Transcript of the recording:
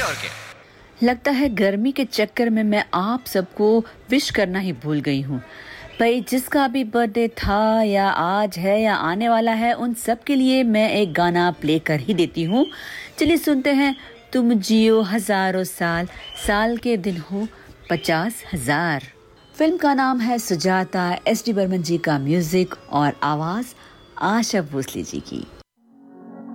और क्या। लगता है गर्मी के चक्कर में मैं आप सबको विश करना ही भूल गई हूँ। भाई जिसका भी बर्थडे था या आज है या आने वाला है उन सब के लिए मैं एक गाना प्ले कर ही देती हूँ। चलिए सुनते हैं। तुम जियो हजारों साल, साल के दिन हो 50,000। फिल्म का नाम है सुजाता, एस डी बर्मन जी का म्यूजिक और आवाज आशा भोसले जी की।